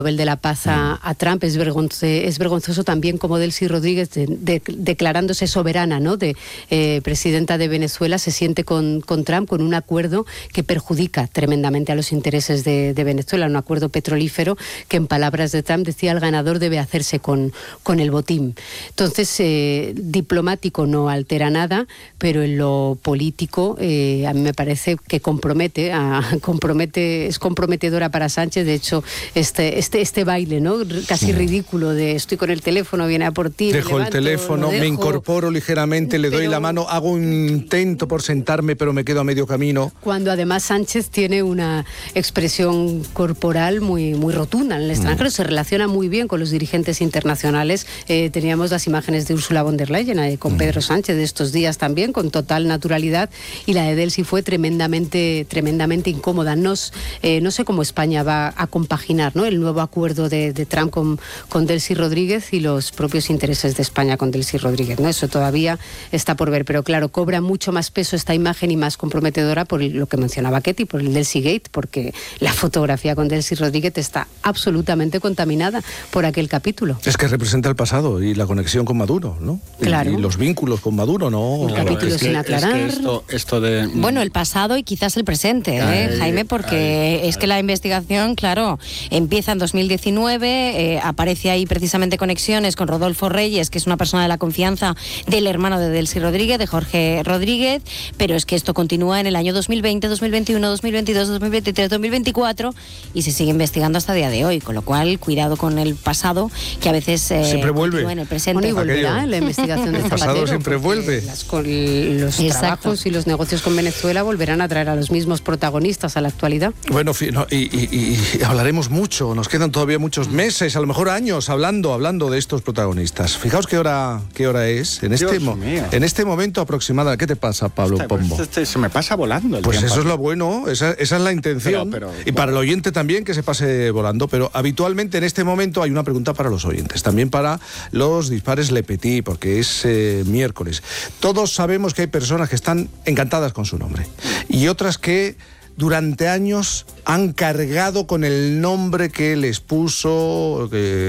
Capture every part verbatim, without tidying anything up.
Nobel de la Paz a, a Trump. Es, vergonzoso, es vergonzoso también como Delcy Rodríguez, de, de, declarándose soberana, ¿no?, de eh, presidenta de Venezuela, se siente con, con Trump con un acuerdo que perjudica tremendamente a los intereses de, de Venezuela, un acuerdo petrolífero que, en palabras de Trump, decía: el ganador debe hacerse con, con el botín. Entonces, eh, diplomático no altera nada, pero en lo político eh, a mí me parece que compromete, a, compromete es comprometedora para Sánchez. De hecho, este, este Este, este baile, ¿no?, casi ridículo, de estoy con el teléfono, viene a por ti. Dejo levanto, el teléfono, dejo, me incorporo ligeramente, le pero, doy la mano, hago un intento por sentarme, pero me quedo a medio camino. Cuando además Sánchez tiene una expresión corporal muy, muy rotunda en el extranjero, mm. se relaciona muy bien con los dirigentes internacionales. Eh, teníamos las imágenes de Ursula von der Leyen eh, con mm. Pedro Sánchez de estos días también, con total naturalidad, y la de Delcy fue tremendamente, tremendamente incómoda. No, eh, no sé cómo España va a compaginar, ¿no?, el nuevo acuerdo de, de Trump con, con Delcy Rodríguez y los propios intereses de España con Delcy Rodríguez, ¿no? Eso todavía está por ver, pero claro, cobra mucho más peso esta imagen y más comprometedora por lo que mencionaba Ketty, por el Delcy Gate, porque la fotografía con Delcy Rodríguez está absolutamente contaminada por aquel capítulo. Es que representa el pasado y la conexión con Maduro, ¿no? Claro. Y, y los vínculos con Maduro, ¿no? Un claro, capítulo es sin que, aclarar. Es que esto, esto de... Bueno, el pasado y quizás el presente, ¿eh, ay, Jaime? Porque ay, es ay. que la investigación, claro, empieza en dos mil diecinueve, eh, aparece ahí precisamente conexiones con Rodolfo Reyes, que es una persona de la confianza del hermano de Delcy Rodríguez, de Jorge Rodríguez, pero es que esto continúa en el año dos mil veinte, dos mil veintiuno, dos mil veintidós, dos mil veintitrés, dos mil veinticuatro y se sigue investigando hasta el día de hoy, con lo cual cuidado con el pasado, que a veces eh, siempre vuelve en el presente. Bueno, y volverá Aquello. en la investigación de El Zapatero. pasado siempre vuelve. Las, con los Exacto. trabajos y los negocios con Venezuela volverán a traer a los mismos protagonistas a la actualidad. Bueno, no, y, y, y hablaremos mucho, nos quedan todavía muchos meses, a lo mejor años, hablando, hablando de estos protagonistas. Fijaos qué hora, qué hora es. En este, mo- en este momento aproximada. ¿Qué te pasa, Pablo Hostia, Pombo? pues este, se me pasa volando el Pues tiempo. eso es lo bueno, esa, esa es la intención. Pero, pero, y para el oyente también, que se pase volando. Pero habitualmente en este momento hay una pregunta para los oyentes, también para los dispares Le Petit, porque es eh, miércoles. Todos sabemos que hay personas que están encantadas con su nombre y otras que durante años han cargado con el nombre que les puso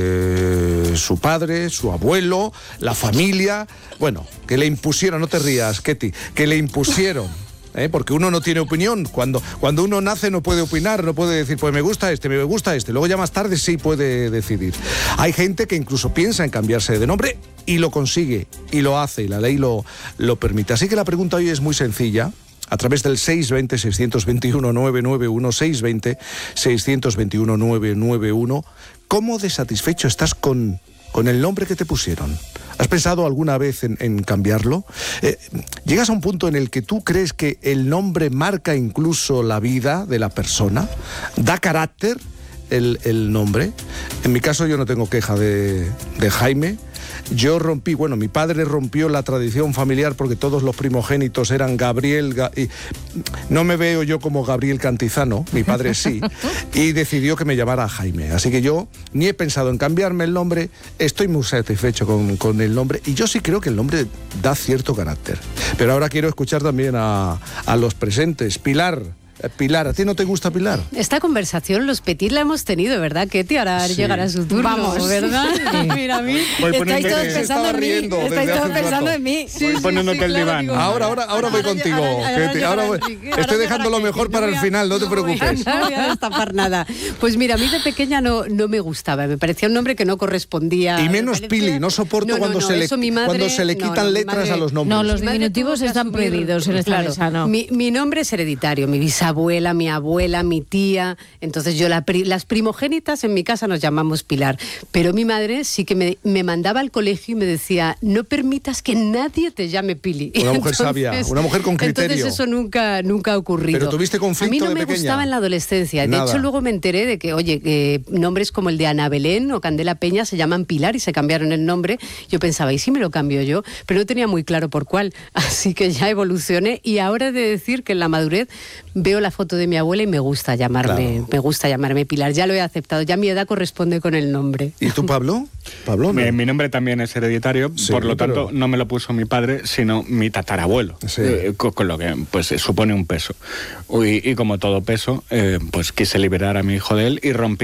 eh, su padre, su abuelo, la familia, bueno, que le impusieron, no te rías, Ketty, que le impusieron. ¿Eh? Porque uno no tiene opinión. Cuando, cuando uno nace no puede opinar, no puede decir, pues me gusta este, me gusta este. Luego ya más tarde sí puede decidir. Hay gente que incluso piensa en cambiarse de nombre y lo consigue, y lo hace, y la ley lo, lo permite. Así que la pregunta hoy es muy sencilla. A través del seis dos cero, seis dos uno, nueve nueve uno, seis dos cero, seis dos uno, nueve nueve uno, ¿cómo de satisfecho estás con, con el nombre que te pusieron? ¿Has pensado alguna vez en, en cambiarlo? Eh, ¿Llegas a un punto en el que tú crees que el nombre marca incluso la vida de la persona? ¿Da carácter el, el nombre? En mi caso yo no tengo queja de, de Jaime. Yo rompí, bueno, mi padre rompió la tradición familiar porque todos los primogénitos eran Gabriel, Ga- y no me veo yo como Gabriel Cantizano, mi padre sí, y decidió que me llamara Jaime. Así que yo ni he pensado en cambiarme el nombre, estoy muy satisfecho con, con el nombre, y yo sí creo que el nombre da cierto carácter. Pero ahora quiero escuchar también a, a los presentes. Pilar. Pilar, ¿a ti no te gusta Pilar? Esta conversación los Petit la hemos tenido, ¿verdad, Ketty? Ahora Sí. llegará su turno, Vamos. ¿verdad? Mira a mí. Voy Estáis poniéndote- todos se pensando estaba en mí. riendo desde Estáis hace todos un pensando rato. en mí. Voy poniéndote el diván. digo, Ahora, ahora, ahora voy ahora- contigo, ahora- ahora Ketty. llegará Ahora voy- Enrique, estoy ahora dejando lo llegará mejor Ketty. para No el voy a- final, no te voy a- preocupes. No voy a destapar nada. Pues mira, a mí de pequeña no, no me gustaba, me parecía un nombre que no correspondía. Y menos me parecía- Pili, no soporto No, no, cuando, no, se le, eso mi madre- cuando se le no, quitan no, mi letras madre- a los nombres. No, los Mi madre diminutivos tuvo que están asumir- prohibidos en esta Claro, mesa, ¿no? Mi, mi nombre es hereditario, mi bisabuela, mi abuela, mi tía. Entonces yo, la pri- las primogénitas en mi casa nos llamamos Pilar. Pero mi madre sí que me, me mandaba al colegio y me decía, no permitas que nadie te llame Pili. Una mujer sabia, una mujer con criterio. Entonces eso nunca, nunca ha ocurrido. Pero tuviste conflicto A mí no de me pequeña. gustaba en la adolescencia. De Nada. hecho, luego me enteré de que, oye, que nombres como el de Ana Belén o Candela Peña se llaman Pilar y se cambiaron el nombre. Yo pensaba, ¿y si me lo cambio yo? Pero no tenía muy claro por cuál. Así que ya evolucioné y ahora he de decir que en la madurez veo la foto de mi abuela y me gusta llamarme, Claro. me gusta llamarme Pilar. Ya lo he aceptado, ya mi edad corresponde con el nombre. ¿Y tú, Pablo? Pablo, ¿no? Mi, mi nombre también es hereditario, Sí, por lo pero- tanto no me lo puso mi padre, sino mi tatarabuelo, Sí. eh, con, con lo que pues eh, supone un peso. Y, y como todo peso, eh, pues quise liberar a mi hijo de él y rompí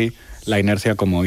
la inercia como